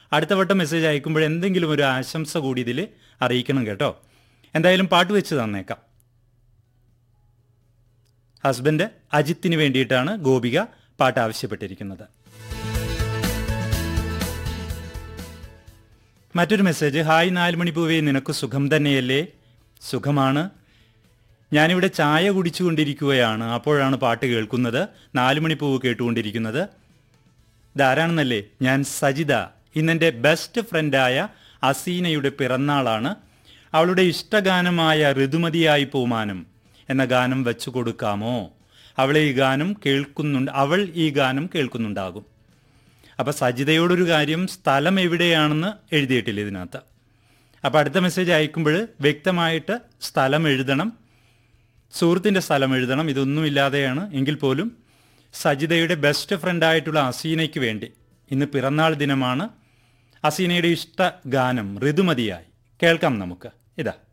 അടുത്ത വട്ടം മെസ്സേജ് അയക്കുമ്പോൾ എന്തെങ്കിലും ഒരു ആശംസ കൂടി ഇതിൽ അറിയിക്കണം കേട്ടോ. എന്തായാലും പാട്ട് വെച്ച് തന്നേക്കാം. ഹസ്ബൻഡ് അജിത്തിന് വേണ്ടിയിട്ടാണ് ഗോപിക പാട്ട് ആവശ്യപ്പെട്ടിരിക്കുന്നത്. മറ്റൊരു മെസ്സേജ്, ഹായ് 4 മണിപ്പൂവേ, നിനക്ക് സുഖം തന്നെയല്ലേ? സുഖമാണ്. ഞാനിവിടെ ചായ കുടിച്ചുകൊണ്ടിരിക്കുകയാണ്, അപ്പോഴാണ് പാട്ട് കേൾക്കുന്നത്. 4 മണിപ്പൂവ് കേട്ടുകൊണ്ടിരിക്കുന്നത്. ഇതാരാണെന്നല്ലേ? ഞാൻ സജിത. ഇന്നെൻ്റെ ബെസ്റ്റ് ഫ്രണ്ടായ അസീനയുടെ പിറന്നാളാണ്. അവളുടെ ഇഷ്ടഗാനമായ ഋതുമതിയായി പൂമാനം എന്ന ഗാനം വെച്ചു കൊടുക്കാമോ? അവൾ ഈ ഗാനം കേൾക്കുന്നുണ്ടാകും. അപ്പം സജിതയോടൊരു കാര്യം, സ്ഥലം എവിടെയാണെന്ന് എഴുതിയിട്ടില്ല ഇതിനകത്ത്. അപ്പോൾ അടുത്ത മെസ്സേജ് അയക്കുമ്പോൾ വ്യക്തമായിട്ട് സ്ഥലം എഴുതണം, സുഹൃത്തിൻ്റെ സ്ഥലം എഴുതണം. ഇതൊന്നുമില്ലാതെയാണ് എങ്കിൽ പോലും സജിതയുടെ ബെസ്റ്റ് ഫ്രണ്ടായിട്ടുള്ള അസീനയ്ക്ക് വേണ്ടി ഇന്ന് പിറന്നാൾ ദിനമാണ്. അസീനയുടെ ഇഷ്ട ഗാനം ഋതുമതിയായി കേൾക്കാം നമുക്ക്. ഇതാ.